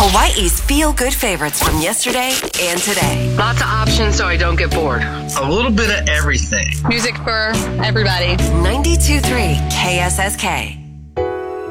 Hawaii's feel-good favorites from yesterday and today. Lots of options so I don't get bored. A little bit of everything. Music for everybody. 92.3 KSSK.